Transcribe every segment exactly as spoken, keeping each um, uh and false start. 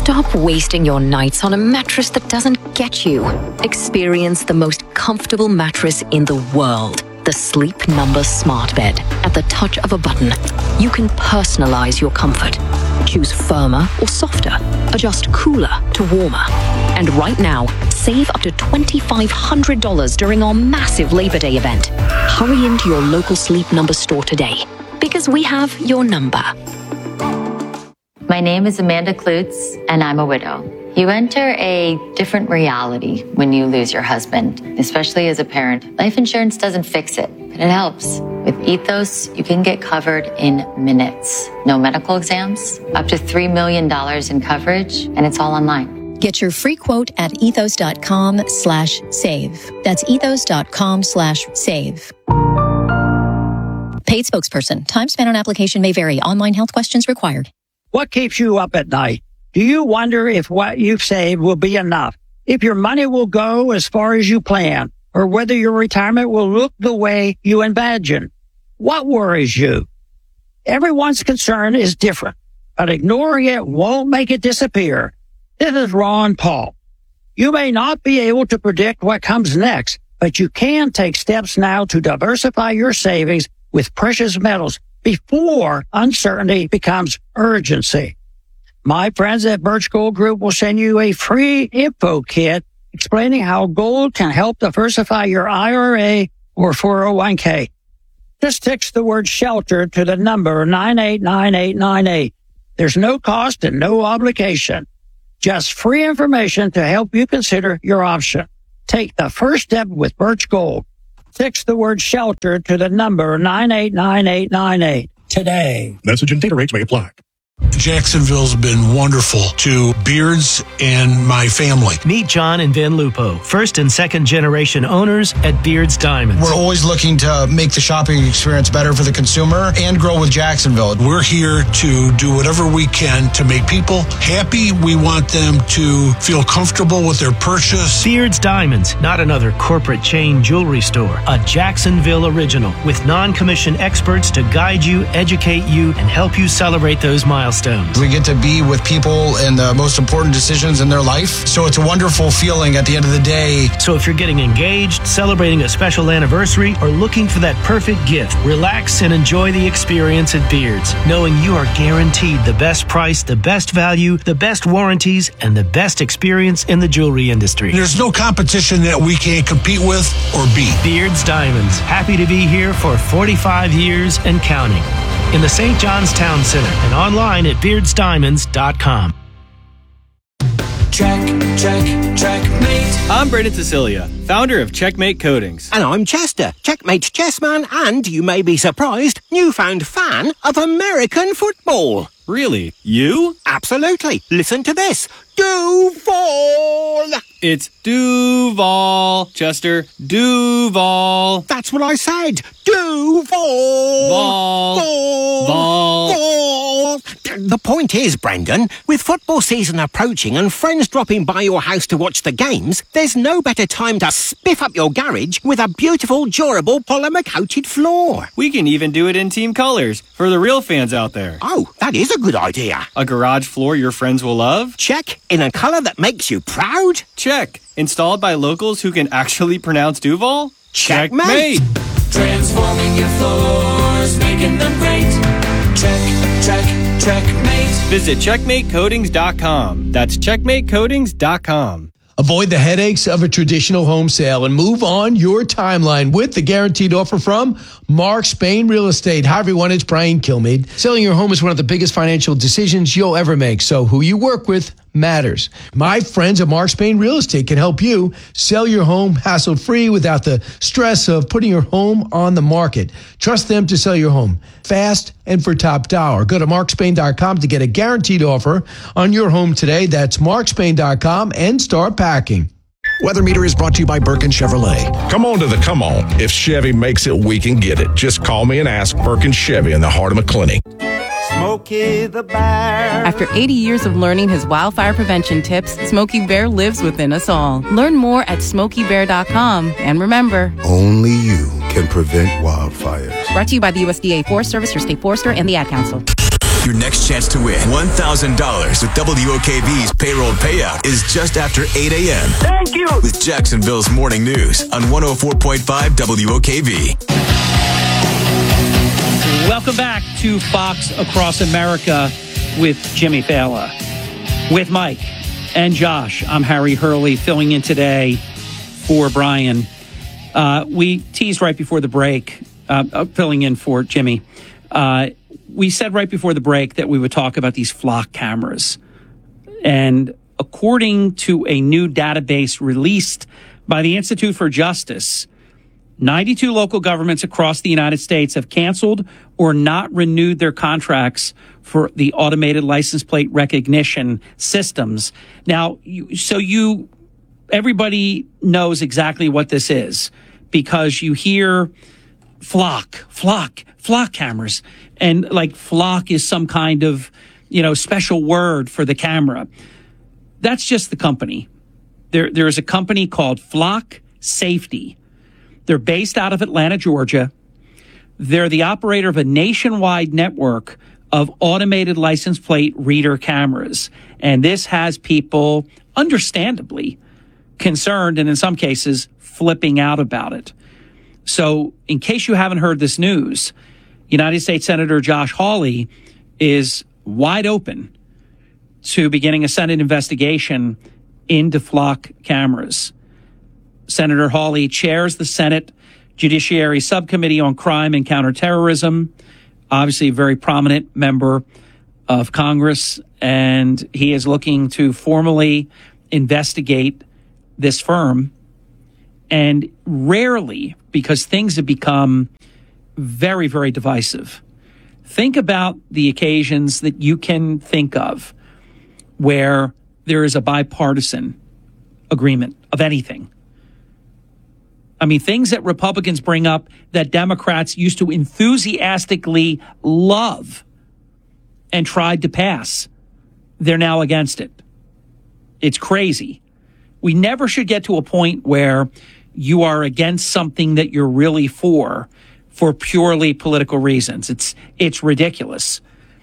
Stop wasting your nights on a mattress that doesn't get you. Experience the most comfortable mattress in the world. The Sleep Number Smart Bed. At the touch of a button, you can personalize your comfort. Choose firmer or softer. Adjust cooler to warmer. And right now, save up to twenty-five hundred dollars during our massive Labor Day event. Hurry into your local Sleep Number store today, because we have your number. My name is Amanda Klutz, and I'm a widow. You enter a different reality when you lose your husband, especially as a parent. Life insurance doesn't fix it, but it helps. With Ethos, you can get covered in minutes. No medical exams, up to three million dollars in coverage, and it's all online. Get your free quote at ethos.com slash save. That's ethos.com slash save. Paid spokesperson. Time spent on application may vary. Online health questions required. What keeps you up at night? Do you wonder if what you've saved will be enough? If your money will go as far as you plan? Or whether your retirement will look the way you imagine? What worries you? Everyone's concern is different, but ignoring it won't make it disappear. This is Ron Paul. You may not be able to predict what comes next, but you can take steps now to diversify your savings with precious metals before uncertainty becomes urgency. My friends at Birch Gold Group will send you a free info kit explaining how gold can help diversify your I R A or four oh one k. Just text the word shelter to the number nine eight nine eight nine eight. There's no cost and no obligation. Just free information to help you consider your option. Take the first step with Birch Gold. Text the word shelter to the number nine eight nine eight nine eight today. Message and data rates may apply. Jacksonville's been wonderful to Beards and my family. Meet John and Vin Lupo, first and second generation owners at Beards Diamonds. We're always looking to make the shopping experience better for the consumer and grow with Jacksonville. We're here to do whatever we can to make people happy. We want them to feel comfortable with their purchase. Beards Diamonds, not another corporate chain jewelry store. A Jacksonville original with non-commissioned experts to guide you, educate you, and help you celebrate those milestones. We get to be with people in the most important decisions in their life. So it's a wonderful feeling at the end of the day. So if you're getting engaged, celebrating a special anniversary, or looking for that perfect gift, relax and enjoy the experience at Beards, knowing you are guaranteed the best price, the best value, the best warranties, and the best experience in the jewelry industry. There's no competition that we can't compete with or beat. Beards Diamonds, happy to be here for forty-five years and counting. In the Saint John's Town Center and online at beards diamonds dot com. Check, check, checkmate. I'm Brendan Cecilia, founder of Checkmate Coatings. And I'm Chester, Checkmate's chessman and, you may be surprised, newfound fan of American football. Really? You? Absolutely. Listen to this. Duval! It's Duval, Chester. Duval. That's what I said. Duval! Vol. Vol. Vol. Vol. The point is, Brendan, with football season approaching and friends dropping by your house to watch the games, there's no better time to spiff up your garage with a beautiful, durable, polymer-coated floor. We can even do it in team colors for the real fans out there. Oh, that is a good idea. A garage floor your friends will love? Check. In a color that makes you proud? Check. Installed by locals who can actually pronounce Duval? Checkmate. Transforming your floors, making them great. Check, check, checkmate. Visit checkmate coatings dot com. That's checkmate coatings dot com. Avoid the headaches of a traditional home sale and move on your timeline with the guaranteed offer from Mark Spain Real Estate. Hi, everyone. It's Brian Kilmeade. Selling your home is one of the biggest financial decisions you'll ever make, so who you work with matters. My friends at Mark Spain Real Estate can help you sell your home hassle-free without the stress of putting your home on the market. Trust them to sell your home fast and for top dollar. Go to mark spain dot com to get a guaranteed offer on your home today. That's mark spain dot com and start packing. Weather Meter is brought to you by Birkin Chevrolet. Come on to the come on. If Chevy makes it, we can get it. Just call me and ask. Birkin Chevy in the heart of McClenny. Smokey the Bear. After eighty years of learning his wildfire prevention tips, Smokey Bear lives within us all. Learn more at smokey bear dot com. And remember, only you can prevent wildfires. Brought to you by the U S D A Forest Service, your state forester, and the Ad Council. Your next chance to win one thousand dollars with W O K V's payroll payout is just after eight a.m. Thank you! With Jacksonville's Morning News on one oh four point five W O K V. Welcome back to Fox Across America with Jimmy Fallon. With Mike and Josh, I'm Harry Hurley filling in today for Brian. Uh, we teased right before the break, uh, filling in for Jimmy. Uh, we said right before the break that we would talk about these flock cameras. And according to a new database released by the Institute for Justice, ninety-two local governments across the United States have canceled or not renewed their contracts for the automated license plate recognition systems. Now, you, so you, everybody knows exactly what this is because you hear flock, flock, flock cameras. And like flock is some kind of, you know, special word for the camera. That's just the company. There, there is a company called Flock Safety. They're based out of Atlanta, Georgia. They're the operator of a nationwide network of automated license plate reader cameras. And this has people, understandably, concerned and in some cases flipping out about it. So in case you haven't heard this news, United States Senator Josh Hawley is wide open to beginning a Senate investigation into flock cameras. Senator Hawley chairs the Senate Judiciary Subcommittee on Crime and Counterterrorism, obviously a very prominent member of Congress, and he is looking to formally investigate this firm. And rarely, because things have become very, very divisive, think about the occasions that you can think of where there is a bipartisan agreement of anything. I mean, things that Republicans bring up that Democrats used to enthusiastically love and tried to pass, they're now against it. It's crazy. We never should get to a point where you are against something that you're really for, for purely political reasons. It's it's ridiculous.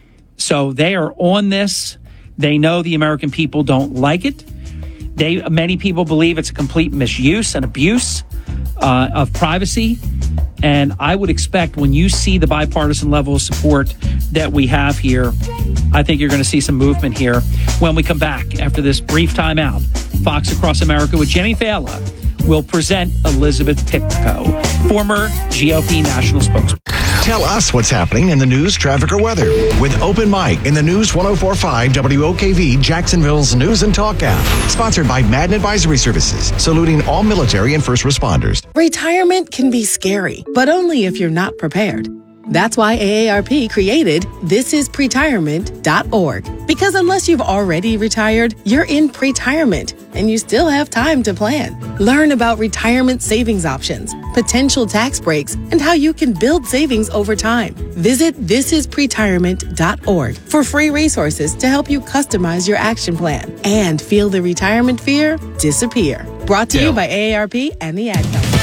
So they are on this. They know the American people don't like it. They many people believe it's a complete misuse and abuse uh, of privacy. And I would expect when you see the bipartisan level of support that we have here, I think you're going to see some movement here when we come back after this brief time out. Fox Across America with Jimmy Fallon will present Elizabeth Pipko, former G O P national spokesman. Tell us what's happening in the news, traffic, or weather with Open Mic in the News one oh four point five W O K V, Jacksonville's News and Talk app. Sponsored by Madden Advisory Services, saluting all military and first responders. Retirement can be scary, but only if you're not prepared. That's why A A R P created this is pretirement dot org. Because unless you've already retired, you're in pretirement and you still have time to plan. Learn about retirement savings options, potential tax breaks, and how you can build savings over time. Visit this is pretirement dot org for free resources to help you customize your action plan and feel the retirement fear disappear. Brought to Yeah. you by A A R P and the Ad Council.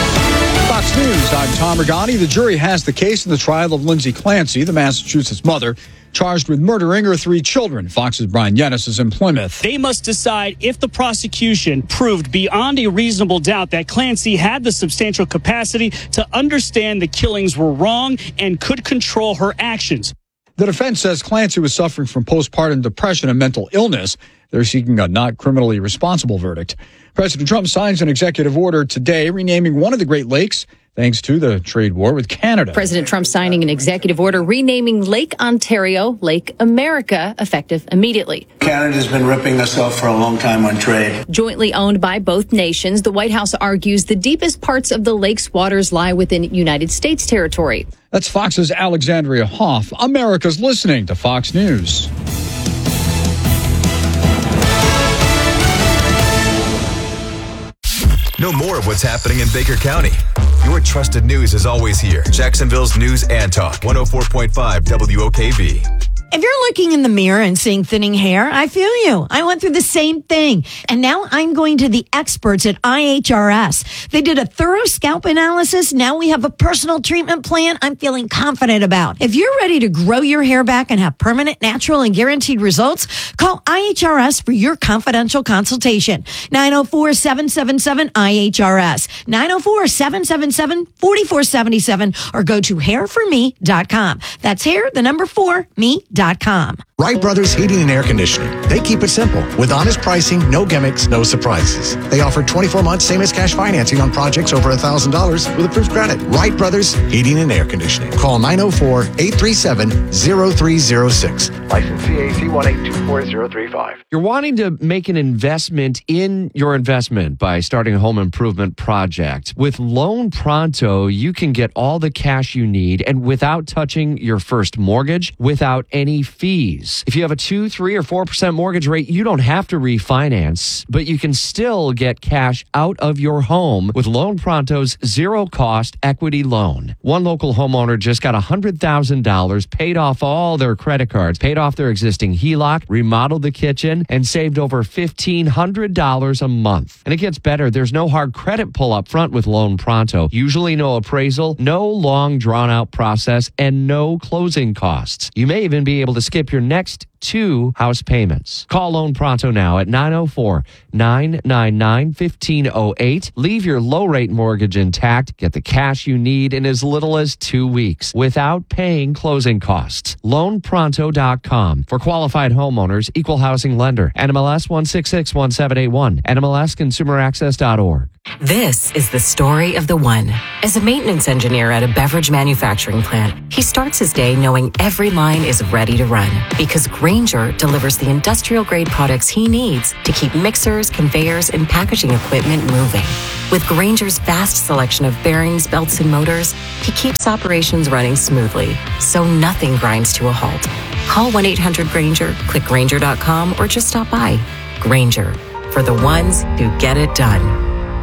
Fox News, I'm Tom Regani. The jury has the case in the trial of Lindsay Clancy, the Massachusetts mother, charged with murdering her three children. Fox's Brian Yennis is in Plymouth. They must decide if the prosecution proved beyond a reasonable doubt that Clancy had the substantial capacity to understand the killings were wrong and could control her actions. The defense says Clancy was suffering from postpartum depression and mental illness. They're seeking a not criminally responsible verdict. President Trump signs an executive order today renaming one of the Great Lakes thanks to the trade war with Canada. President Trump signing an executive order renaming Lake Ontario Lake America, effective immediately. Canada's been ripping us off for a long time on trade. Jointly owned by both nations, the White House argues the deepest parts of the lake's waters lie within United States territory. That's Fox's Alexandria Hoff. America's listening to Fox News. Know more of what's happening in Baker County. Your trusted news is always here. Jacksonville's News and Talk, one oh four point five W O K V. If you're looking in the mirror and seeing thinning hair, I feel you. I went through the same thing. And now I'm going to the experts at I H R S. They did a thorough scalp analysis. Now we have a personal treatment plan I'm feeling confident about. If you're ready to grow your hair back and have permanent, natural, and guaranteed results, call I H R S for your confidential consultation. nine oh four, seven seven seven, I H R S. nine oh four, seven seven seven, four four seven seven or go to hair for me dot com. That's hair, the number four, me dot com. Wright Brothers Heating and Air Conditioning. They keep it simple with honest pricing, no gimmicks, no surprises. They offer twenty-four months same as cash financing on projects over one thousand dollars with approved credit. Wright Brothers Heating and Air Conditioning. Call nine oh four, eight three seven, oh three oh six. License C A C one eight two four zero three five. You're wanting to make an investment in your investment by starting a home improvement project. With Loan Pronto, you can get all the cash you need and without touching your first mortgage, without any fees. If you have a two, three, or four percent mortgage rate, you don't have to refinance, but you can still get cash out of your home with Loan Pronto's zero-cost equity loan. One local homeowner just got one hundred thousand dollars, paid off all their credit cards, paid off their existing H E L O C, remodeled the kitchen, and saved over fifteen hundred dollars a month. And it gets better. There's no hard credit pull up front with Loan Pronto. Usually no appraisal, no long drawn-out process, and no closing costs. You may even be able to skip your next Next two house payments. Call Loan Pronto now at nine oh four, nine nine nine, one five oh eight. Leave your low-rate mortgage intact. Get the cash you need in as little as two weeks without paying closing costs. loan pronto dot com. For qualified homeowners, equal housing lender. N M L S one six six one seven eight one. N M L S consumer access dot org. This is the story of the one. As a maintenance engineer at a beverage manufacturing plant, he starts his day knowing every line is ready to run because Grainger delivers the industrial-grade products he needs to keep mixers, conveyors, and packaging equipment moving. With Grainger's vast selection of bearings, belts, and motors, he keeps operations running smoothly, so nothing grinds to a halt. Call one eight hundred Grainger, click Grainger dot com, or just stop by. Grainger, for the ones who get it done.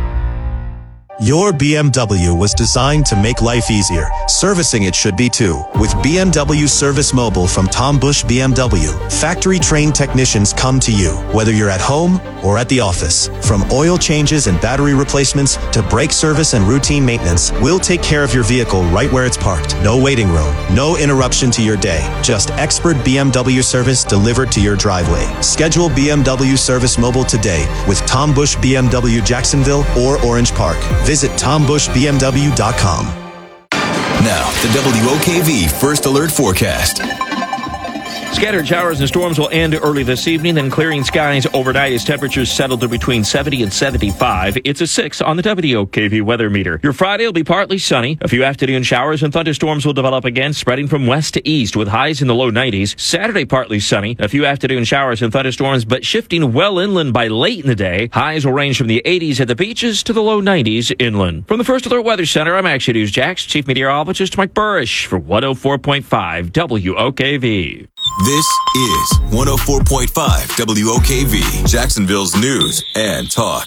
Your B M W was designed to make life easier. Servicing it should be too. With B M W Service Mobile from Tom Bush B M W, factory-trained technicians come to you, whether you're at home or at the office. From oil changes and battery replacements to brake service and routine maintenance, we'll take care of your vehicle right where it's parked. No waiting room, no interruption to your day. Just expert B M W service delivered to your driveway. Schedule B M W Service Mobile today with Tom Bush B M W Jacksonville or Orange Park. Visit tom bush b m w dot com. Now, the W O K V First Alert Forecast. Scattered showers and storms will end early this evening, then clearing skies overnight as temperatures settle to between seventy and seventy-five. It's a six on the W O K V weather meter. Your Friday will be partly sunny. A few afternoon showers and thunderstorms will develop again, spreading from west to east with highs in the low nineties. Saturday, partly sunny. A few afternoon showers and thunderstorms, but shifting well inland by late in the day. Highs will range from the eighties at the beaches to the low nineties inland. From the First Alert Weather Center, I'm Action News Jax Chief Meteorologist Mike Burrish for one oh four point five W O K V. This is one oh four point five W O K V, Jacksonville's news and talk.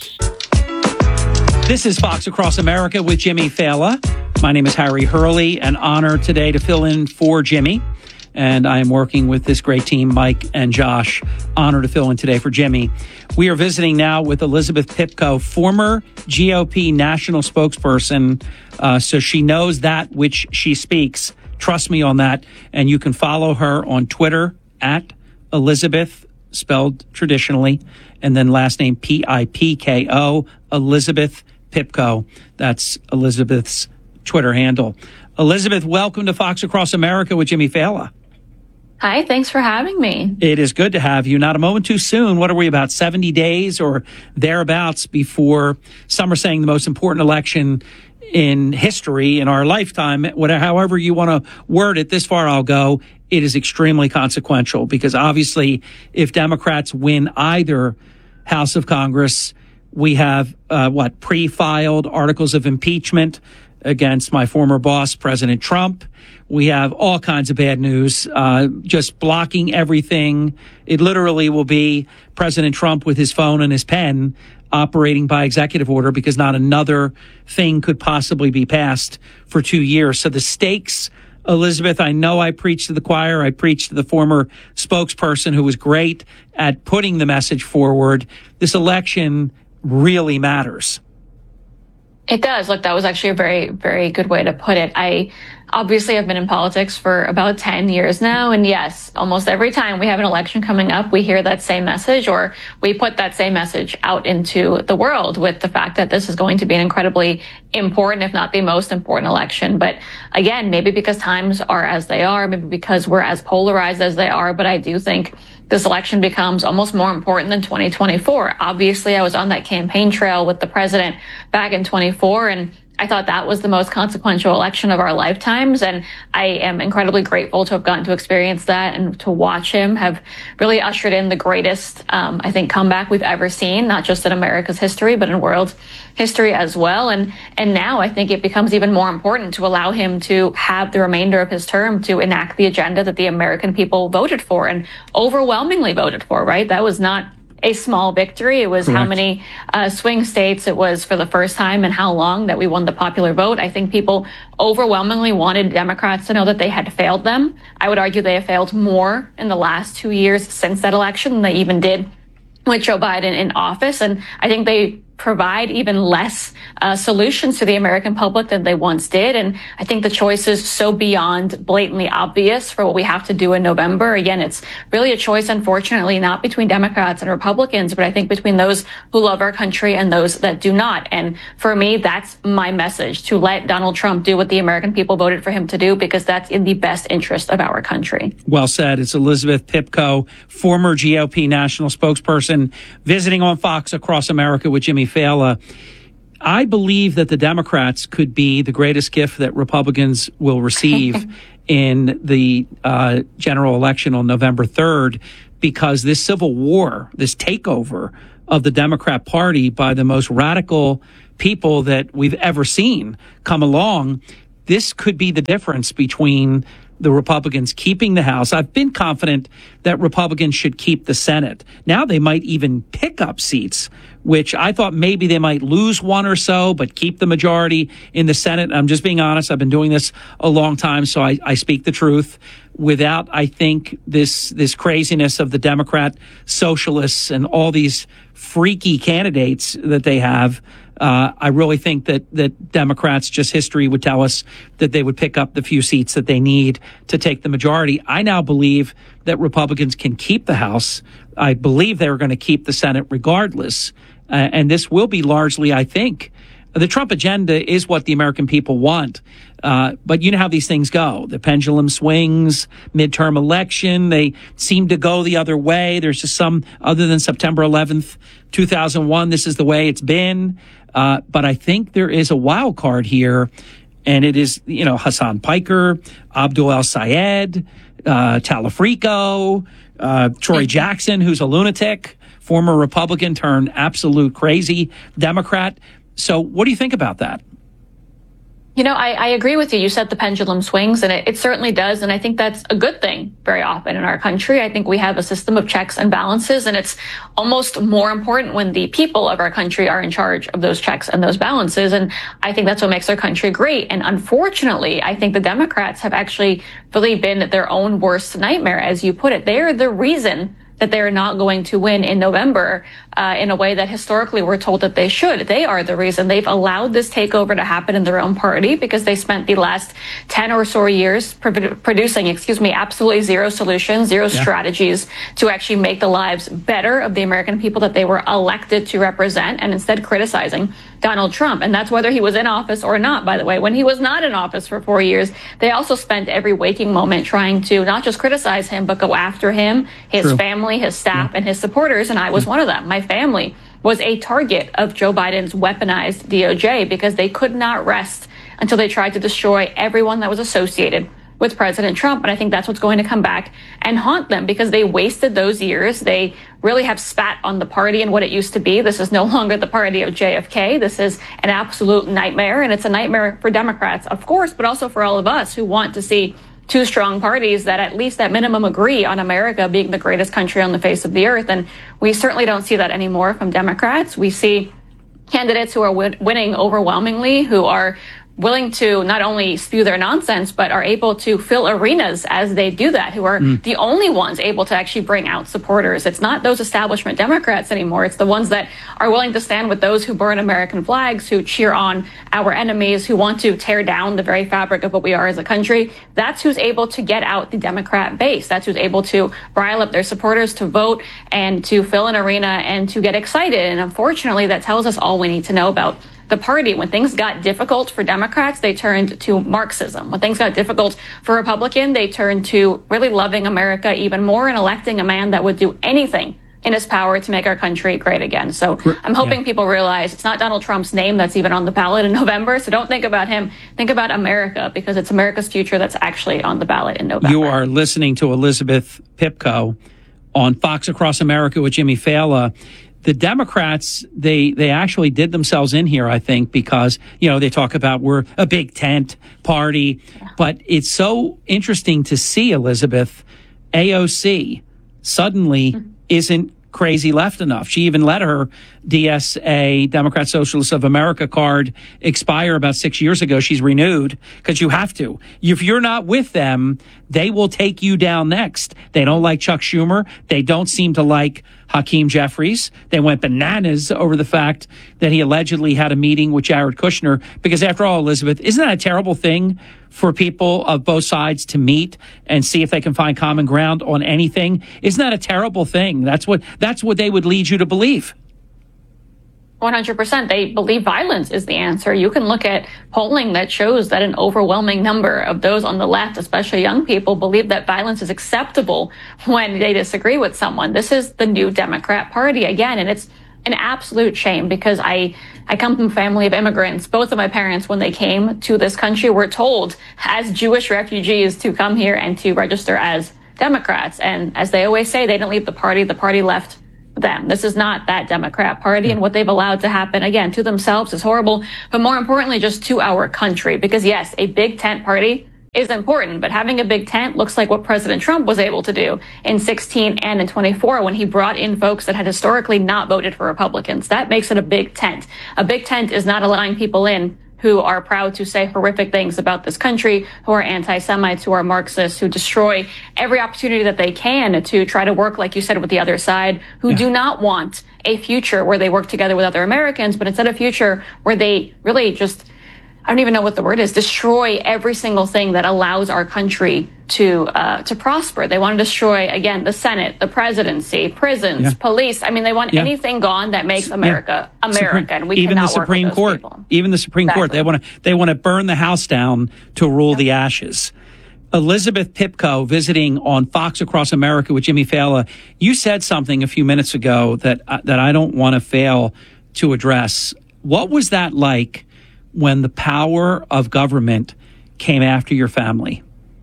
This is Fox Across America with Jimmy Fallon. My name is Harry Hurley, an honor today to fill in for Jimmy. And I am working with this great team, Mike and Josh. Honor to fill in today for Jimmy. We are visiting now with Elizabeth Pipko, former G O P national spokesperson. Uh, so she knows that which she speaks. Trust me on that. And you can follow her on Twitter at Elizabeth, spelled traditionally, and then last name P I P K O, Elizabeth Pipko. That's Elizabeth's Twitter handle. Elizabeth, welcome to Fox Across America with Jimmy Fallon. Hi, thanks for having me. It is good to have you. Not a moment too soon. What are we, about seventy days or thereabouts before some are saying the most important election in history, in our lifetime, whatever, however you want to word it, this far I'll go. It is extremely consequential because obviously if Democrats win either House of Congress, we have, uh, what, pre-filed articles of impeachment against my former boss, President Trump. We have all kinds of bad news, uh, just blocking everything. It literally will be President Trump with his phone and his pen operating by executive order because not another thing could possibly be passed for two years. So the stakes Elizabeth, I know I preached to the choir. I preached to the former spokesperson who was great at putting the message forward. This election really matters. It does. Look, that was actually a very, very good way to put it. I obviously have been in politics for about ten years now. And yes, almost every time we have an election coming up, we hear that same message, or we put that same message out into the world with the fact that this is going to be an incredibly important, if not the most important election. But again, maybe because times are as they are, maybe because we're as polarized as they are. But I do think this election becomes almost more important than twenty twenty-four. Obviously, I was on that campaign trail with the president back in twenty-four, and I thought that was the most consequential election of our lifetimes. And I am incredibly grateful to have gotten to experience that and to watch him have really ushered in the greatest, um, I think, comeback we've ever seen, not just in America's history, but in world history as well. And, and now I think it becomes even more important to allow him to have the remainder of his term to enact the agenda that the American people voted for and overwhelmingly voted for, right? That was not a small victory. It was Correct. How many uh, swing states it was for the first time and how long that we won the popular vote. I think people overwhelmingly wanted Democrats to know that they had failed them. I would argue they have failed more in the last two years since that election than they even did with Joe Biden in office. And I think they provide even less uh, solutions to the American public than they once did. And I think the choice is so beyond blatantly obvious for what we have to do in November. Again, it's really a choice, unfortunately, not between Democrats and Republicans, but I think between those who love our country and those that do not. And for me, that's my message, to let Donald Trump do what the American people voted for him to do, because that's in the best interest of our country. Well said. It's Elizabeth Pipko, former G O P national spokesperson, visiting on Fox Across America with Jimmy Fallon. I believe that the Democrats could be the greatest gift that Republicans will receive in the uh, general election on November third, because this civil war, this takeover of the Democrat Party by the most radical people that we've ever seen come along, this could be the difference between the Republicans keeping the House. I've been confident that Republicans should keep the Senate. Now they might even pick up seats, which I thought maybe they might lose one or so, but keep the majority in the Senate. I'm just being honest. I've been doing this a long time, so I, I speak the truth. Without, I think, this this craziness of the Democrat socialists and all these freaky candidates that they have, Uh, I really think that, that Democrats, just history would tell us that they would pick up the few seats that they need to take the majority. I now believe that Republicans can keep the House. I believe they're going to keep the Senate regardless. Uh, and this will be largely, I think, the Trump agenda is what the American people want. Uh, but you know how these things go. The pendulum swings, midterm election, they seem to go the other way. There's just some, other than September eleventh, two thousand one, this is the way it's been. Uh, but I think there is a wild card here, and it is, you know, Hassan Piker, Abdul El-Sayed, uh, Talafrico, uh, Troy Jackson, who's a lunatic, former Republican turned absolute crazy Democrat. So what do you think about that? You know, I, I agree with you. You said the pendulum swings, and it, it certainly does. And I think that's a good thing very often in our country. I think we have a system of checks and balances, and it's almost more important when the people of our country are in charge of those checks and those balances. And I think that's what makes our country great. And unfortunately, I think the Democrats have actually really been their own worst nightmare, as you put it. They are the reason that they're not going to win in November uh, in a way that historically we're told that they should. They are the reason. They've allowed this takeover to happen in their own party because they spent the last ten or so years pr- producing, excuse me, absolutely zero solutions, zero yeah. strategies to actually make the lives better of the American people that they were elected to represent, and instead criticizing Donald Trump. And that's whether he was in office or not, by the way. When he was not in office for four years, they also spent every waking moment trying to not just criticize him, but go after him, his True. family, his staff, yeah. and his supporters. And I was one of them. My family was a target of Joe Biden's weaponized D O J because they could not rest until they tried to destroy everyone that was associated with President Trump. And I think that's what's going to come back and haunt them because they wasted those years. They really have spat on the party and what it used to be. This is no longer the party of J F K. This is an absolute nightmare. And it's a nightmare for Democrats, of course, but also for all of us who want to see two strong parties that at least at minimum agree on America being the greatest country on the face of the earth. And we certainly don't see that anymore from Democrats. We see candidates who are win- winning overwhelmingly, who are willing to not only spew their nonsense, but are able to fill arenas as they do that, who are mm. the only ones able to actually bring out supporters. It's not those establishment Democrats anymore. It's the ones that are willing to stand with those who burn American flags, who cheer on our enemies, who want to tear down the very fabric of what we are as a country. That's who's able to get out the Democrat base. That's who's able to rile up their supporters to vote and to fill an arena and to get excited. And unfortunately, that tells us all we need to know about the party. When things got difficult for Democrats, they turned to Marxism. When things got difficult for Republican, they turned to really loving America even more and electing a man that would do anything in his power to make our country great again. So I'm hoping yeah. people realize it's not Donald Trump's name that's even on the ballot in November. So don't think about him. Think about America, because it's America's future that's actually on the ballot in November. You are listening to Elizabeth Pipko on Fox Across America with Jimmy Fallon. The Democrats, they they actually did themselves in here, I think, because, you know, they talk about we're a big tent party. Yeah. But it's so interesting to see, Elizabeth, A O C suddenly mm-hmm. isn't crazy left enough. She even let her D S A, Democrat Socialists of America card expire about six years ago. She's renewed because you have to. If you're not with them, they will take you down next. They don't like Chuck Schumer. They don't seem to like Hakeem Jeffries. They went bananas over the fact that he allegedly had a meeting with Jared Kushner. Because after all, Elizabeth, isn't that a terrible thing for people of both sides to meet and see if they can find common ground on anything? Isn't that a terrible thing? That's what that's what they would lead you to believe. one hundred percent. They believe violence is the answer. You can look at polling that shows that an overwhelming number of those on the left, especially young people, believe that violence is acceptable when they disagree with someone. This is the new Democrat Party again, and it's an absolute shame because I, I come from a family of immigrants. Both of my parents, when they came to this country, were told as Jewish refugees to come here and to register as Democrats. And as they always say, they didn't leave the party, the party left them. This is not that Democrat Party, and what they've allowed to happen, again, to themselves is horrible, but more importantly, just to our country. Because yes, a big tent party is important, but having a big tent looks like what President Trump was able to do in sixteen and in twenty-four when he brought in folks that had historically not voted for Republicans. That makes it a big tent. A big tent is not allowing people in who are proud to say horrific things about this country, who are anti-Semites, who are Marxists, who destroy every opportunity that they can to try to work, like you said, with the other side, who yeah. do not want a future where they work together with other Americans, but instead a future where they really just, I don't even know what the word is, destroy every single thing that allows our country to uh, to prosper. They want to destroy, again, the Senate, the presidency, prisons, yeah. police. I mean, they want yeah. anything gone that makes America yeah. America, and we even cannot the Supreme work with Court, those people. even the Supreme exactly. Court, they want to they want to burn the house down to rule yeah. the ashes. Elizabeth Pipko visiting on Fox Across America with Jimmy Fallon. You said something a few minutes ago that uh, that I don't want to fail to address. What was that like when the power of government came after your family?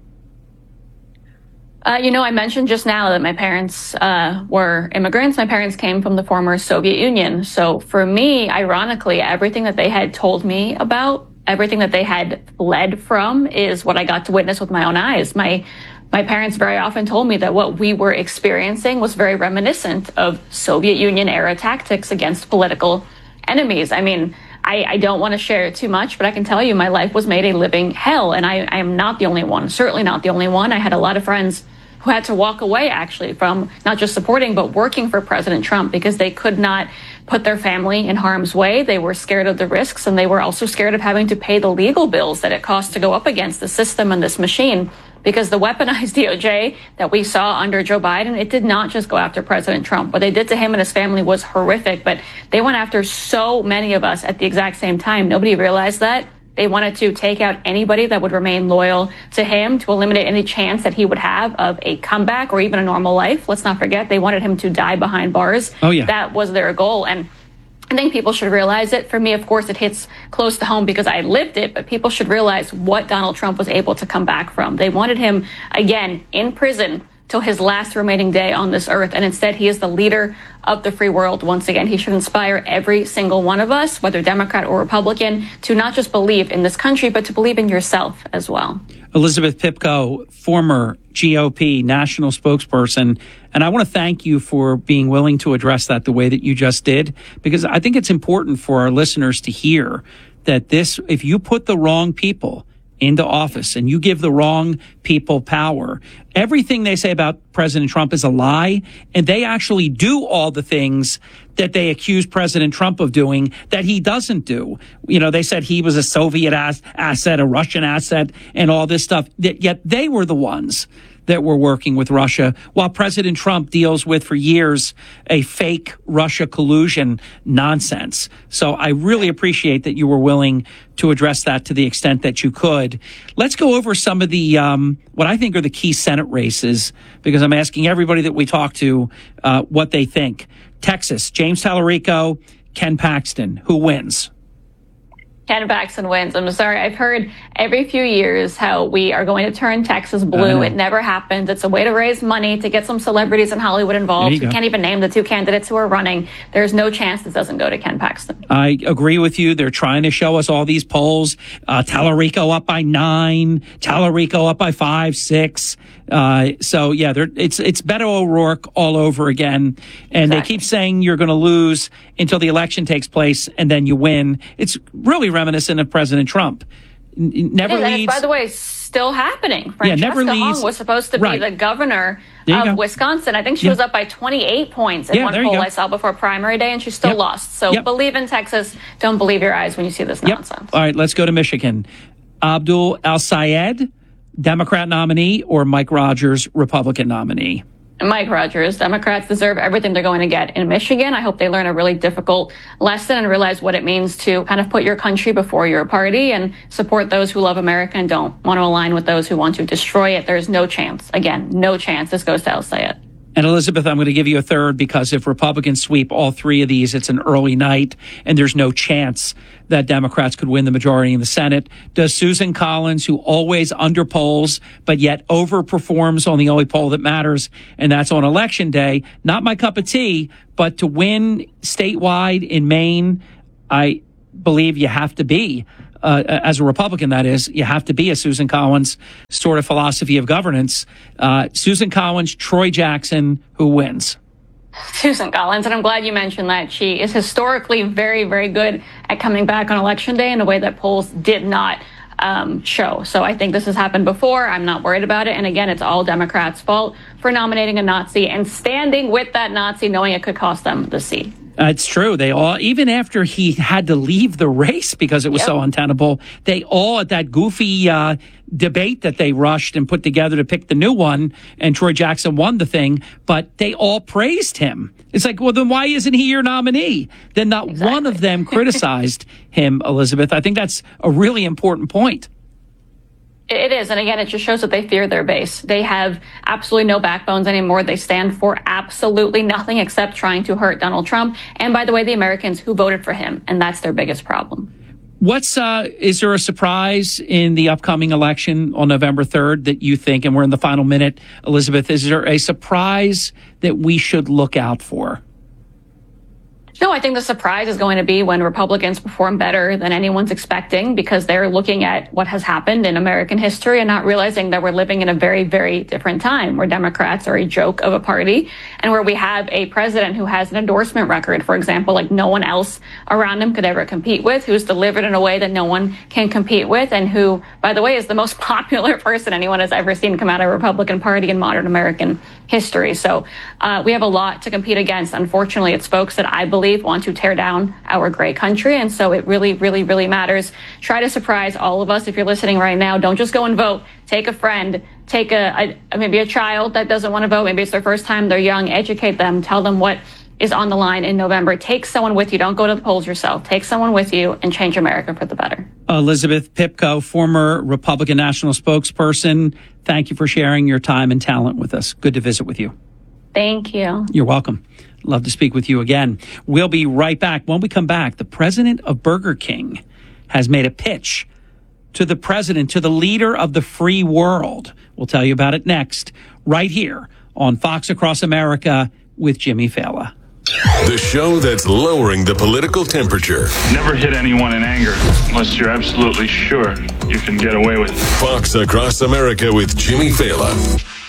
Uh, you know, I mentioned just now that my parents uh, were immigrants. My parents came from the former Soviet Union. So for me, ironically, everything that they had told me about, everything that they had fled from is what I got to witness with my own eyes. My my parents very often told me that what we were experiencing was very reminiscent of Soviet Union era tactics against political enemies. I mean, I, I don't want to share too much, but I can tell you my life was made a living hell, and I, I am not the only one, certainly not the only one. I had a lot of friends who had to walk away, actually, from not just supporting, but working for President Trump because they could not put their family in harm's way. They were scared of the risks, and they were also scared of having to pay the legal bills that it costs to go up against the system and this machine. Because the weaponized D O J that we saw under Joe Biden, it did not just go after President Trump. What they did to him and his family was horrific, but they went after so many of us at the exact same time. Nobody realized that. They wanted to take out anybody that would remain loyal to him, to eliminate any chance that he would have of a comeback or even a normal life. Let's not forget, they wanted him to die behind bars. Oh, yeah. That was their goal. And I think people should realize it. For me, of course, it hits close to home because I lived it, but people should realize what Donald Trump was able to come back from. They wanted him, again, in prison till his last remaining day on this earth. And instead, he is the leader of the free world. Once again, he should inspire every single one of us, whether Democrat or Republican, to not just believe in this country, but to believe in yourself as well. Elizabeth Pipko, former G O P national spokesperson. And I want to thank you for being willing to address that the way that you just did, because I think it's important for our listeners to hear that this, if you put the wrong people into office and you give the wrong people power, everything they say about President Trump is a lie, and they actually do all the things that they accuse President Trump of doing that he doesn't do. You know, they said he was a Soviet ass- asset, a Russian asset, and all this stuff, yet they were the ones that were working with Russia, while President Trump deals with for years a fake Russia collusion nonsense. So I really appreciate that you were willing to address that to the extent that you could. Let's go over some of the, um, what I think are the key Senate races, because I'm asking everybody that we talk to uh, what they think. Texas, James Tallarico, Ken Paxton, who wins? Ken Paxton wins. I'm sorry. I've heard every few years how we are going to turn Texas blue. It never happens. It's a way to raise money to get some celebrities in Hollywood involved. We can't even name the two candidates who are running. There's no chance this doesn't go to Ken Paxton. I agree with you. They're trying to show us all these polls. Uh, Tallarico up by nine, Tallarico up by five, six. Uh, so yeah, it's, it's Beto O'Rourke all over again. And exactly. They keep saying you're going to lose until the election takes place and then you win. It's really reminiscent of President Trump. N- never yeah, leads. By the way, still happening. Francesca yeah, never leads. Hong was supposed to be right. the governor of go. Wisconsin. I think she yeah. was up by twenty-eight points in yeah, one poll I saw before primary day, and she still yep. lost. So yep. believe in Texas. Don't believe your eyes when you see this yep. nonsense. All right, let's go to Michigan. Abdul El-Sayed, Democrat nominee, or Mike Rogers, Republican nominee? Mike Rogers. Democrats deserve everything they're going to get in Michigan. I hope they learn a really difficult lesson and realize what it means to kind of put your country before your party and support those who love America and don't want to align with those who want to destroy it. There's no chance. Again, no chance this goes to El-Sayed. And Elizabeth, I'm going to give you a third because if Republicans sweep all three of these, it's an early night and there's no chance that Democrats could win the majority in the Senate. Does Susan Collins, who always underpolls but yet overperforms on the only poll that matters, and that's on Election Day, not my cup of tea, but to win statewide in Maine, I believe you have to be. Uh, as a Republican, that is, you have to be a Susan Collins sort of philosophy of governance. Uh, Susan Collins, Troy Jackson, who wins? Susan Collins, and I'm glad you mentioned that. She is historically very, very good at coming back on Election Day in a way that polls did not um, show. So I think this has happened before. I'm not worried about it. And again, it's all Democrats' fault for nominating a Nazi and standing with that Nazi, knowing it could cost them the seat. Uh, it's true. They all, even after he had to leave the race because it was yep. so untenable, they all at that goofy uh, debate that they rushed and put together to pick the new one, and Troy Jackson won the thing, but they all praised him. It's like, well, then why isn't he your nominee? Then not exactly. one of them criticized him, Elizabeth. I think that's a really important point. It is. And again, it just shows that they fear their base. They have absolutely no backbones anymore. They stand for absolutely nothing except trying to hurt Donald Trump. And by the way, the Americans who voted for him. And that's their biggest problem. What's, uh, is there a surprise in the upcoming election on November third that you think, and we're in the final minute, Elizabeth, is there a surprise that we should look out for? No, I think the surprise is going to be when Republicans perform better than anyone's expecting, because they're looking at what has happened in American history and not realizing that we're living in a very, very different time where Democrats are a joke of a party and where we have a president who has an endorsement record, for example, like no one else around him could ever compete with, who's delivered in a way that no one can compete with, and who, by the way, is the most popular person anyone has ever seen come out of a Republican Party in modern American history. So uh, we have a lot to compete against. Unfortunately, it's folks that I believe want to tear down our great country. And so it really, really, really matters. Try to surprise all of us. If you're listening right now, don't just go and vote. Take a friend, take a, a maybe a child that doesn't want to vote. Maybe it's their first time. They're young. Educate them. Tell them what is on the line in November. Take someone with you. Don't go to the polls yourself. Take someone with you and change America for the better. Elizabeth Pipko, former Republican national spokesperson. Thank you for sharing your time and talent with us. Good to visit with you. Thank you. You're welcome. Love to speak with you again. We'll be right back. When we come back, the president of Burger King has made a pitch to the president, to the leader of the free world. We'll tell you about it next, right here on Fox Across America with Jimmy Fallon. The show that's lowering the political temperature. Never hit anyone in anger unless you're absolutely sure you can get away with it. Fox Across America with Jimmy Fallon.